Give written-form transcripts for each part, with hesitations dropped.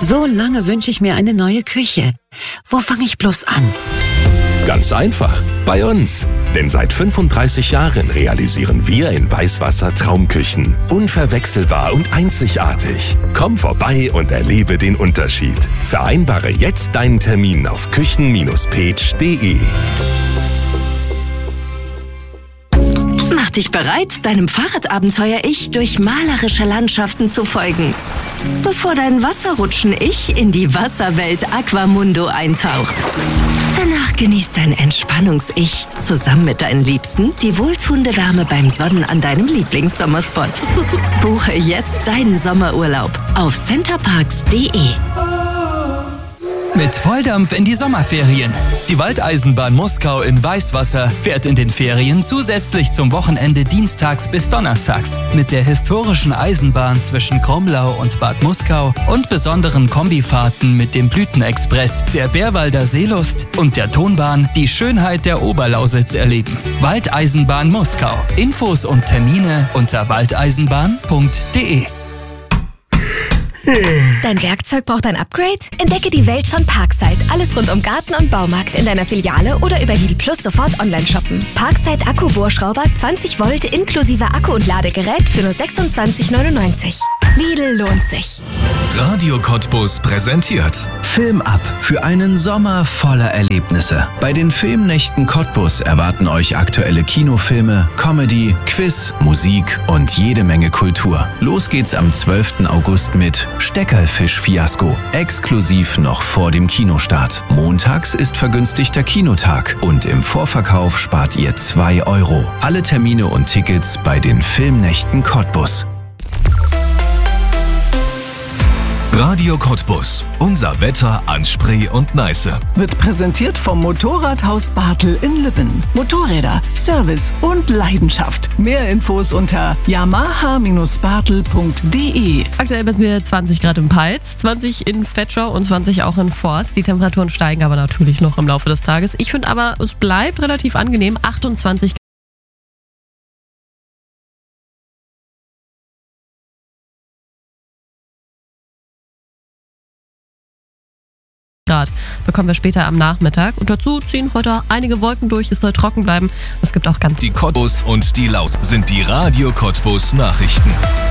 So lange wünsche ich mir eine neue Küche. Wo fange ich bloß an? Ganz einfach, bei uns. Denn seit 35 Jahren realisieren wir in Weißwasser Traumküchen. Unverwechselbar und einzigartig. Komm vorbei und erlebe den Unterschied. Vereinbare jetzt deinen Termin auf küchen-page.de. Mach dich bereit, deinem Fahrradabenteuer-Ich durch malerische Landschaften zu folgen. Bevor dein Wasserrutschen-Ich in die Wasserwelt Aquamundo eintaucht. Danach genießt dein Entspannungs-Ich zusammen mit deinen Liebsten die wohltuende Wärme beim Sonnen an deinem Lieblingssommerspot. Buche jetzt deinen Sommerurlaub auf centerparks.de. Mit Volldampf in die Sommerferien. Die Waldeisenbahn Muskau in Weißwasser fährt in den Ferien zusätzlich zum Wochenende dienstags bis donnerstags. Mit der historischen Eisenbahn zwischen Kromlau und Bad Muskau und besonderen Kombifahrten mit dem Blütenexpress, der Bärwalder Seelust und der Tonbahn die Schönheit der Oberlausitz erleben. Waldeisenbahn Muskau. Infos und Termine unter waldeisenbahn.de. Dein Werkzeug braucht ein Upgrade? Entdecke die Welt von Parkside. Alles rund um Garten und Baumarkt in deiner Filiale oder über Lidl Plus sofort online shoppen. Parkside Akkubohrschrauber 20 Volt inklusive Akku und Ladegerät für nur 26,99. Lidl lohnt sich. Radio Cottbus präsentiert Film ab für einen Sommer voller Erlebnisse. Bei den Filmnächten Cottbus erwarten euch aktuelle Kinofilme, Comedy, Quiz, Musik und jede Menge Kultur. Los geht's am 12. August mit Steckerfisch-Fiasko. Exklusiv noch vor dem Kinostart. Montags ist vergünstigter Kinotag und im Vorverkauf spart ihr 2 €. Alle Termine und Tickets bei den Filmnächten Cottbus. Radio Cottbus. Unser Wetter an Spree und Neiße. Wird präsentiert vom Motorradhaus Bartel in Lübben. Motorräder, Service und Leidenschaft. Mehr Infos unter yamaha-bartel.de. Aktuell messen wir 20 Grad im Peitz, 20 in Vetschau und 20 auch in Forst. Die Temperaturen steigen aber natürlich noch im Laufe des Tages. Ich finde aber, es bleibt relativ angenehm. 28 Grad bekommen wir später am Nachmittag. Und dazu ziehen heute einige Wolken durch. Es soll trocken bleiben. Es gibt auch ganz... Die Cottbus und die Laus sind die Radio Cottbus Nachrichten.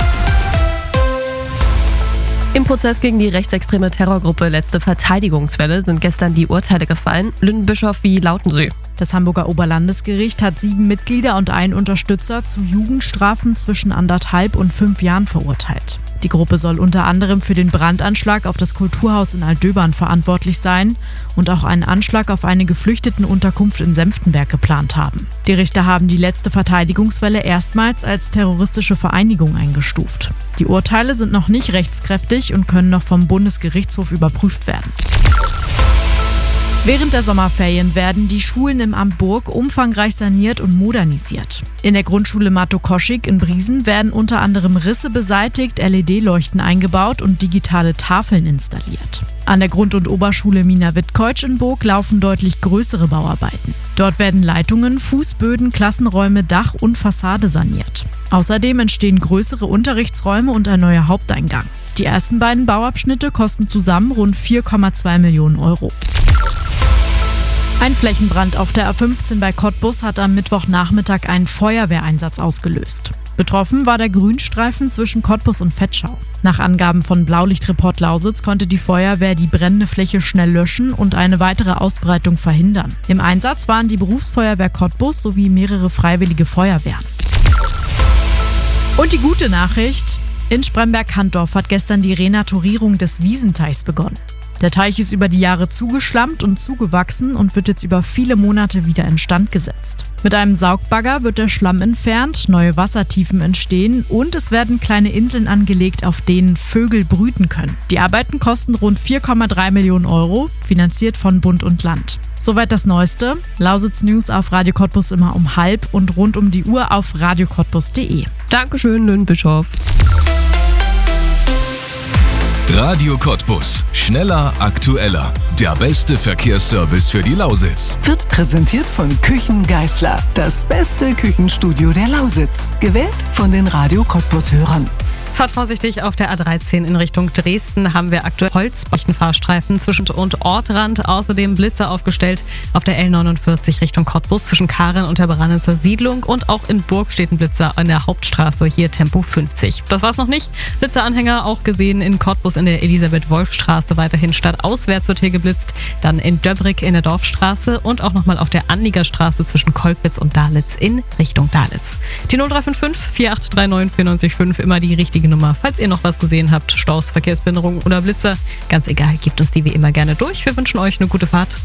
Im Prozess gegen die rechtsextreme Terrorgruppe Letzte Verteidigungswelle sind gestern die Urteile gefallen. Lünen-Bischof, wie lauten sie? Das Hamburger Oberlandesgericht hat 7 Mitglieder und einen Unterstützer zu Jugendstrafen zwischen 1,5 und 5 Jahren verurteilt. Die Gruppe soll unter anderem für den Brandanschlag auf das Kulturhaus in Altdöbern verantwortlich sein und auch einen Anschlag auf eine Geflüchtetenunterkunft in Senftenberg geplant haben. Die Richter haben die Letzte Verteidigungswelle erstmals als terroristische Vereinigung eingestuft. Die Urteile sind noch nicht rechtskräftig und können noch vom Bundesgerichtshof überprüft werden. Während der Sommerferien werden die Schulen im Amt Burg umfangreich saniert und modernisiert. In der Grundschule Matokoschik in Briesen werden unter anderem Risse beseitigt, LED-Leuchten eingebaut und digitale Tafeln installiert. An der Grund- und Oberschule Mina Wittkeutsch in Burg laufen deutlich größere Bauarbeiten. Dort werden Leitungen, Fußböden, Klassenräume, Dach und Fassade saniert. Außerdem entstehen größere Unterrichtsräume und ein neuer Haupteingang. Die ersten beiden Bauabschnitte kosten zusammen rund 4,2 Millionen €. Ein Flächenbrand auf der A15 bei Cottbus hat am Mittwochnachmittag einen Feuerwehreinsatz ausgelöst. Betroffen war der Grünstreifen zwischen Cottbus und Vetschau. Nach Angaben von Blaulichtreport Lausitz konnte die Feuerwehr die brennende Fläche schnell löschen und eine weitere Ausbreitung verhindern. Im Einsatz waren die Berufsfeuerwehr Cottbus sowie mehrere freiwillige Feuerwehren. Und die gute Nachricht: In Spremberg-Handdorf hat gestern die Renaturierung des Wiesenteichs begonnen. Der Teich ist über die Jahre zugeschlammt und zugewachsen und wird jetzt über viele Monate wieder instand gesetzt. Mit einem Saugbagger wird der Schlamm entfernt, neue Wassertiefen entstehen und es werden kleine Inseln angelegt, auf denen Vögel brüten können. Die Arbeiten kosten rund 4,3 Millionen €, finanziert von Bund und Land. Soweit das Neueste. Lausitz News auf Radio Cottbus immer um 12:30 und rund um die Uhr auf radiocottbus.de. Dankeschön, Lünen-Bischof. Radio Cottbus. Schneller, aktueller. Der beste Verkehrsservice für die Lausitz. Wird präsentiert von Küchen Geißler. Das beste Küchenstudio der Lausitz. Gewählt von den Radio Cottbus-Hörern. Fahrt vorsichtig auf der A13 in Richtung Dresden. Haben wir aktuell Holzbrechenfahrstreifen zwischen und Ortrand. Außerdem Blitzer aufgestellt auf der L49 Richtung Cottbus zwischen Karen und der Brannitzer Siedlung. Und auch in Burg steht ein Blitzer an der Hauptstraße, hier Tempo 50. Das war's noch nicht. Blitzeranhänger auch gesehen in Cottbus in der Elisabeth-Wolf-Straße. Weiterhin stadtauswärts wird hier geblitzt. Dann in Döbrig in der Dorfstraße und auch nochmal auf der Anliegerstraße zwischen Kolkwitz und Dalitz in Richtung Dalitz. Die 0355 4839 94,5 immer die richtige Nummer. Falls ihr noch was gesehen habt, Staus, Verkehrsbehinderungen oder Blitzer, ganz egal, gebt uns die wie immer gerne durch. Wir wünschen euch eine gute Fahrt.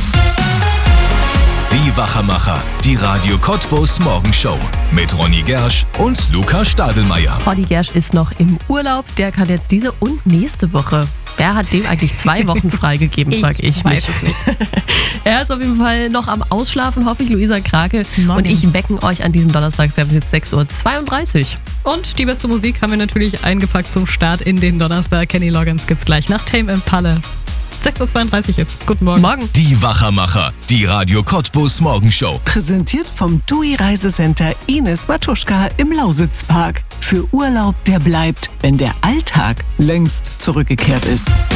Die Wachermacher, die Radio Cottbus Morgenshow mit Ronny Gersch und Luca Stadelmeier. Ronny Gersch ist noch im Urlaub. Der kann jetzt diese und nächste Woche. Wer hat dem eigentlich 2 Wochen freigegeben, frage ich mich. Weiß es nicht. Er ist auf jeden Fall noch am Ausschlafen, hoffe ich, Luisa Krake. Morgen. Und ich wecken euch an diesem Donnerstag, es ist jetzt 6:32 Uhr. Und die beste Musik haben wir natürlich eingepackt zum Start in den Donnerstag. Kenny Loggins gibt's gleich nach Tame Impala. 6:32 Uhr jetzt. Guten Morgen. Morgen. Die Wachermacher, die Radio Cottbus Morgenshow. Präsentiert vom TUI Reisecenter Ines Matuschka im Lausitzpark. Für Urlaub, der bleibt, wenn der Alltag längst zurückgekehrt ist.